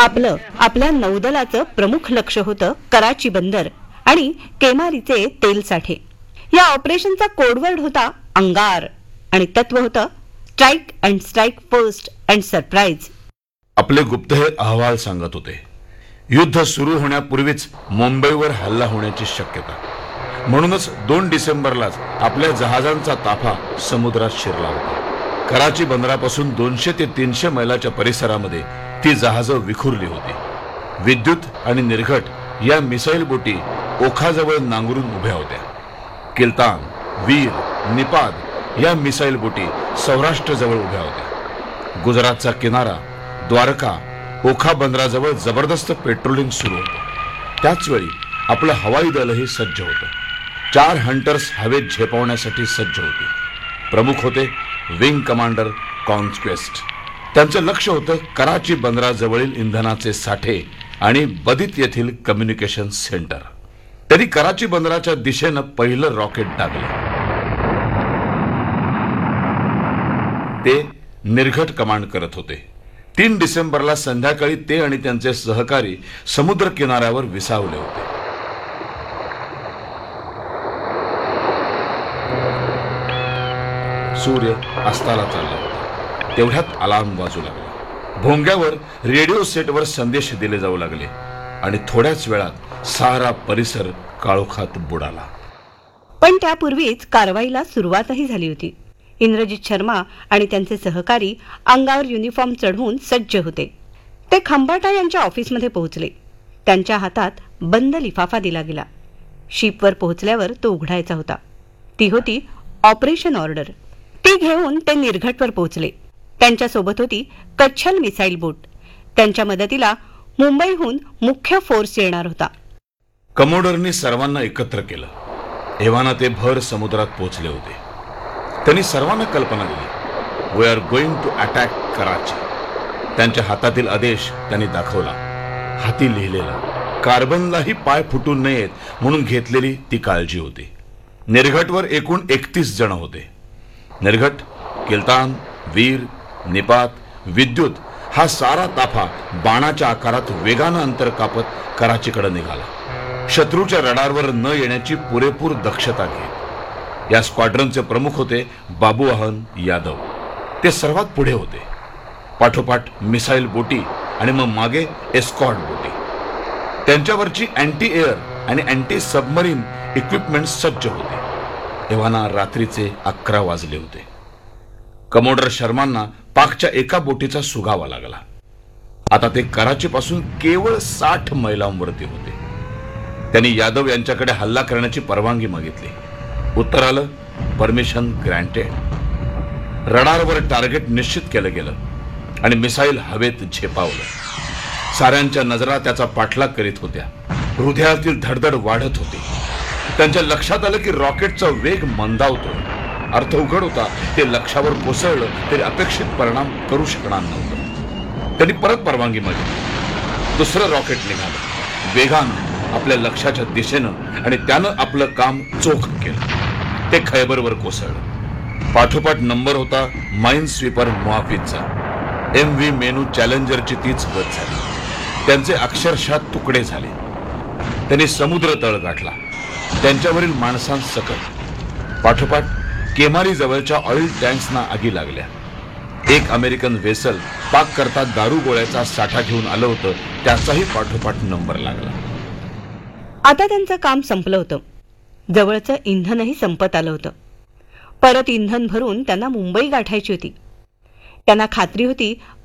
आपल्या नौदलाचं प्रमुख लक्ष होतं कराची बंदर आणि केमारीचे तेल साठे. या ऑपरेशनचा कोडवर्ड होता अंगार आणि तत्व होतं स्ट्राईक फर्स्ट अँड सरप्राईज. आपले गुप्तहेर अहवाल सांगत होते युद्ध सुरू होण्यापूर्वीच मुंबईवर हल्ला होण्याची शक्यता. म्हणूनच 2 डिसेंबरलाच आपल्या जहाजांचा ताफा समुद्रात शिरला होता. कराची बंदरापासून 200 ते 300 मैलाच्या परिसरामध्ये ती जहाजं विखुरली होती. विद्युत आणि निर्घट या मिसाईल बोटी ओखाजवळ नांगरून उभ्या होत्या. किल्तान, वीर, निपाद या मिसाईल बोटी सौराष्ट्रजवळ उभ्या होत्या. गुजरातचा किनारा, द्वारका, ओखा बंदराजवळ जबरदस्त पेट्रोलिंग सुरू होतं. त्याचवेळी आपलं हवाई दलही सज्ज होतं. 4 हंटर्स हवेत झेपावण्यासाठी सज्ज होते. प्रमुख होते विंग कमांडर कॉन्क्वेस्ट. त्यांचं लक्ष होतं कराची बंदराजवळील इंधनाचे साठे आणि बदित येथील कम्युनिकेशन सेंटर. त्यांनी कराची बंदराच्या दिशेनं पहिलं रॉकेट टाकलं. ते निर्घट कमांड करत होते. 3 डिसेंबरला संध्याकाळी ते आणि त्यांचे सहकारी समुद्र किनाऱ्यावर विसावले होते. सूर्य अस्ताला चालला होता. तेवढ्यात अलार्म वाजू लागला. भोंग्यावर रेडिओ सेटवर संदेश दिले जाऊ लागले आणि थोड्याच वेळात सारा परिसर काळोखात बुडाला. पण त्यापूर्वीच कारवाईला सुरुवातही झाली होती. इंद्रजित शर्मा आणि त्यांचे सहकारी अंगावर युनिफॉर्म चढवून सज्ज होते. ते खंबाटा यांच्या ऑफिसमध्ये पोहोचले. त्यांच्या हातात बंद लिफाफा दिला गेला. शिपवर पोहोचल्यावर तो उघडायचा होता. ती होती ऑपरेशन ऑर्डर. ती घेऊन ते निर्घटवर पोहोचले. त्यांच्यासोबत होती कच्छल मिसाईल बोट. त्यांच्या मदतीला मुंबईहून मुख्य फोर्स येणार होता. कमोडरनी सर्वांना एकत्र केलं. एव्हाना ते भर समुद्रात पोहोचले होते. त्यांनी सर्वांना कल्पना दिली, we R going to attack कराची. त्यांच्या हातातील आदेश त्यांनी दाखवला. हाती लिहिलेला, कार्बनलाही पाय फुटू नयेत म्हणून घेतलेली ती काळजी होती. निर्घटवर एकूण 31 जण होते. निर्घट, किल्तान, वीर, निपात, विद्युत हा सारा ताफा बाणाच्या आकारात वेगानं अंतर कापत कराचीकडे निघाला. शत्रूच्या रडारवर न येण्याची पुरेपूर दक्षता घेत. या स्क्वाड्रनचे प्रमुख होते बाबूवाहन यादव. ते सर्वात पुढे होते. पाठोपाठ मिसाईल बोटी आणि मग मागे एस्कॉर्ट बोटी. त्यांच्यावरची अँटी एअर आणि अँटी सबमरीन इक्विपमेंट सज्ज होते. एव्हाना रात्रीचे 11 वाजले होते. कमोडर शर्मांना पाकच्या एका बोटीचा सुगावा लागला. आता ते कराचीपासून केवळ 60 मैलांवरती होते. त्यांनी यादव यांच्याकडे हल्ला करण्याची परवानगी मागितली. उत्तर आलं, परमिशन ग्रँटेड. रडारवर टार्गेट निश्चित केलं गेलं आणि मिसाईल हवेत झेपावलं. साऱ्यांच्या नजरा त्याचा पाठलाग करीत होत्या. हृदयातील धडधड वाढत होती. त्यांच्या लक्षात आलं की रॉकेटचा वेग मंदावतो. अर्थ उघड होता, ते लक्ष्यावर कोसळलं तरी अपेक्षित परिणाम करू शकणार नव्हतं. त्यांनी परत परवानगी मागितली. दुसरं रॉकेट निघालं वेगानं आपल्या लक्ष्याच्या दिशेनं आणि त्यानं आपलं काम चोख केलं. ते खैबरवर कोसळलं. पाठोपाठ नंबर होता माइन स्वीपर मुहाफिजचा. MV मेनू चॅलेंजरची तीच गत झाली. त्यांचे अक्षरशः तुकडे झाले. त्यांनी समुद्र तळ गाठला. त्यांच्यावरील माणसांसकट पाठोपाठ केमारी जवळच्या ऑइल टँक्सना आगी लागल्या. एक अमेरिकन वेसल पाक करता दारू गोळ्याचा साठा घेऊन आलं होतं. त्याचाही पाठोपाठ नंबर लागला. आता त्यांचं काम संपलं होतं. जवळचं इंधनही संपत आलं होतं. परत इंधन भरून त्यांना मुंबई गाठायची होती. त्यांना खात्री होती